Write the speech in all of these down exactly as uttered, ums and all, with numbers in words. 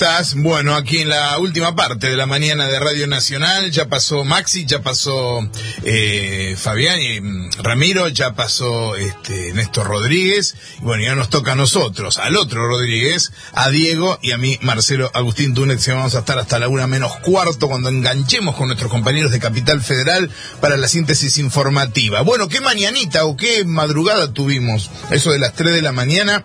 estás? Bueno, aquí en la última parte de la mañana de Radio Nacional, ya pasó Maxi, ya pasó eh, Fabián y Ramiro, ya pasó este, Néstor Rodríguez, y bueno, ya nos toca a nosotros, al otro Rodríguez, a Diego y a mí, Marcelo Agustín Túnez, que vamos a estar hasta la una menos cuarto cuando enganchemos con nuestros compañeros de Capital Federal para la síntesis informativa. Bueno, qué mañanita o qué madrugada tuvimos, eso de las tres de la mañana,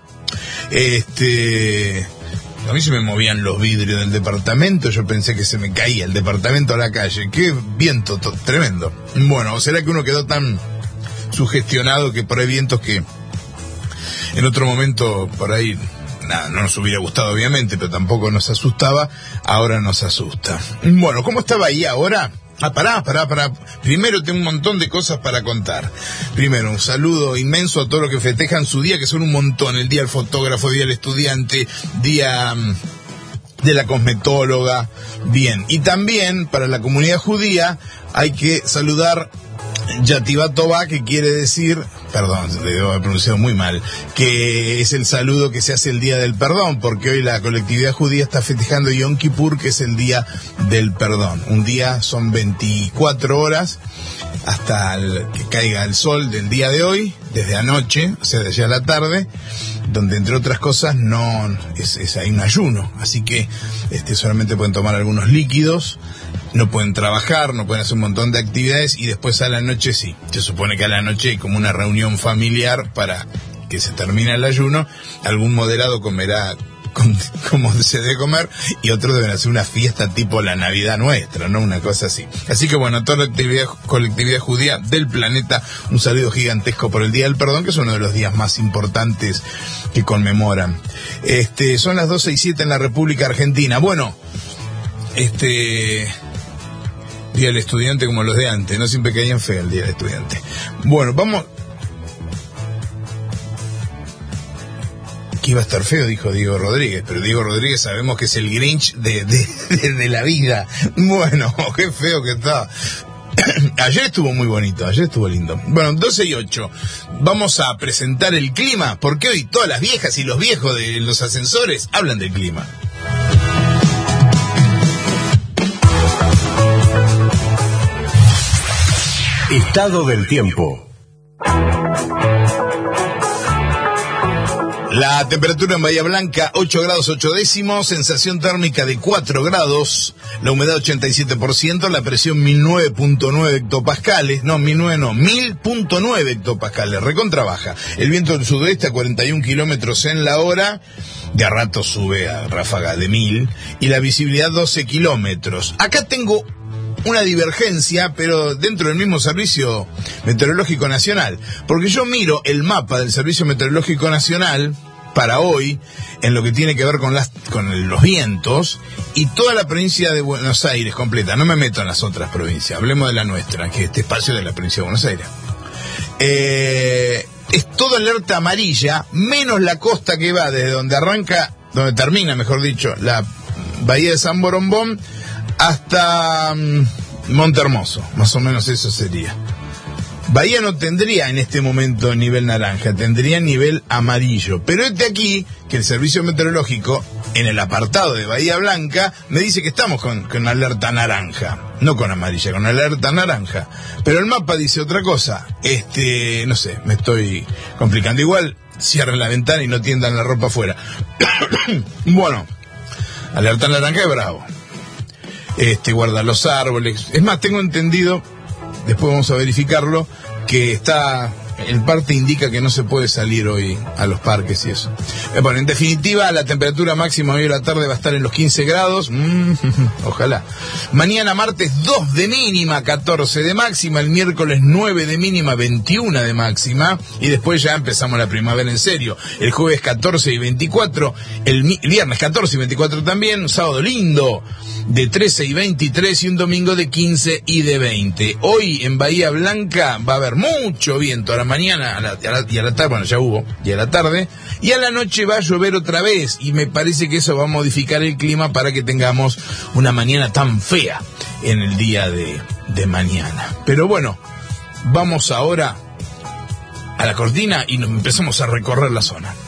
este... A mí se me movían los vidrios del departamento, yo pensé que se me caía el departamento a la calle. Qué viento to- tremendo. Bueno, ¿o será que uno quedó tan sugestionado que por ahí vientos que en otro momento por ahí nada, no nos hubiera gustado obviamente, pero tampoco nos asustaba, ahora nos asusta? Bueno, ¿cómo estaba ahí ahora? Ah, pará, pará, pará. Primero tengo un montón de cosas para contar. Primero, un saludo inmenso a todos los que festejan su día, que son un montón. El día del fotógrafo, día del estudiante, día de la cosmetóloga. Bien. Y también, para la comunidad judía, hay que saludar Yativá Tová, que quiere decir, perdón, le debo haber pronunciado muy mal, que es el saludo que se hace el día del perdón, porque hoy la colectividad judía está festejando Yom Kippur, que es el día del perdón. Un día son veinticuatro horas hasta el, que caiga el sol del día de hoy, desde anoche, o sea, desde a la tarde, donde entre otras cosas no es, es hay un ayuno, así que este solamente pueden tomar algunos líquidos, no pueden trabajar, no pueden hacer un montón de actividades, y después a la noche sí, se supone que a la noche hay como una reunión familiar para que se termine el ayuno, algún moderado comerá con, como se debe comer, y otros deben hacer una fiesta tipo la Navidad nuestra, ¿no? Una cosa así. Así que bueno, a toda la actividad, colectividad judía del planeta, un saludo gigantesco por el Día del Perdón, que es uno de los días más importantes que conmemoran. Este, son las doce y siete en la República Argentina. Bueno, este... Día del Estudiante como los de antes, no siempre caían feo el Día del Estudiante. Bueno, vamos... Que iba a estar feo, dijo Diego Rodríguez, pero Diego Rodríguez sabemos que es el Grinch de, de, de, de la vida. Bueno, qué feo que está. Ayer estuvo muy bonito, ayer estuvo lindo. Bueno, doce y ocho. Vamos a presentar el clima, porque hoy todas las viejas y los viejos de los ascensores hablan del clima. Estado del tiempo. La temperatura en Bahía Blanca, ocho grados ocho décimos, sensación térmica de cuatro grados, la humedad ochenta y siete por ciento, la presión mil nueve punto nueve hectopascales, no, mil nueve no, mil punto nueve hectopascales, recontra baja. El viento del sudeste a cuarenta y un kilómetros en la hora, de a rato sube a ráfaga de mil, y la visibilidad doce kilómetros. Acá tengo una divergencia, pero dentro del mismo Servicio Meteorológico Nacional, porque yo miro el mapa del Servicio Meteorológico Nacional para hoy, en lo que tiene que ver con las con los vientos, y toda la provincia de Buenos Aires completa, no me meto en las otras provincias, hablemos de la nuestra, que es este espacio de la provincia de Buenos Aires, eh, es toda alerta amarilla, menos la costa que va desde donde arranca, donde termina, mejor dicho, la bahía de San Borombón, hasta um, Monte Hermoso, más o menos eso sería. Bahía no tendría en este momento nivel naranja, tendría nivel amarillo. Pero este aquí, que el Servicio Meteorológico, en el apartado de Bahía Blanca, me dice que estamos con, con alerta naranja. No con amarilla, con alerta naranja. Pero el mapa dice otra cosa. Este, no sé, me estoy complicando. Igual, cierren la ventana y no tiendan la ropa afuera. Bueno, alerta naranja es bravo. Este, guarda los árboles. Es más, tengo entendido, después vamos a verificarlo, que está, en parte indica que no se puede salir hoy a los parques y eso. Eh, bueno, en definitiva, la temperatura máxima hoy a la tarde va a estar en los quince grados. Mm, ojalá. Mañana martes dos de mínima, catorce de máxima. El miércoles nueve de mínima, veintiuno de máxima. Y después ya empezamos la primavera en serio. El jueves catorce y veinticuatro. El, mi- el viernes catorce y veinticuatro también. Un sábado lindo de trece y veintitrés, y un domingo de quince y de veinte. Hoy en Bahía Blanca va a haber mucho viento a la mañana a la, a la, y a la tarde, bueno, ya hubo, y a la tarde, y a la noche va a llover otra vez, y me parece que eso va a modificar el clima para que tengamos una mañana tan fea en el día de, de mañana. Pero bueno, vamos ahora a la cortina y nos empezamos a recorrer la zona.